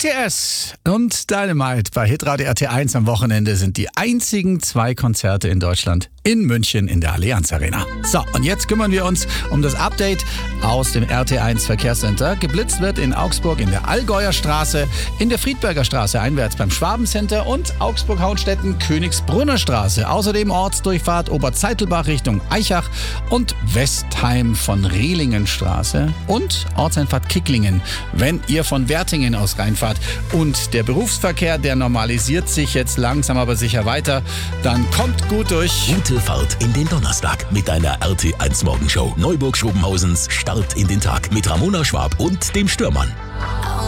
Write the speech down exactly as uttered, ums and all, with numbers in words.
B T S und Dynamite bei Hitradio R T eins am Wochenende sind die einzigen zwei Konzerte in Deutschland in München in der Allianz Arena. So, und jetzt kümmern wir uns um das Update aus dem R T eins Verkehrscenter. Geblitzt wird in Augsburg in der Allgäuer Straße, in der Friedberger Straße einwärts beim Schwabencenter und Augsburg-Haunstetten Königsbrunner Straße. Außerdem Ortsdurchfahrt Oberzeitelbach Richtung Aichach und Westheim von Rehlingenstraße und Ortseinfahrt Kicklingen, wenn ihr von Wertingen aus reinfahrt. Und der Berufsverkehr, der normalisiert sich jetzt langsam aber sicher weiter. Dann kommt gut durch. Gute Fahrt in den Donnerstag mit einer R T eins Morgenshow. Neuburg-Schobenhausens Start in den Tag mit Ramona Schwab und dem Stürmann.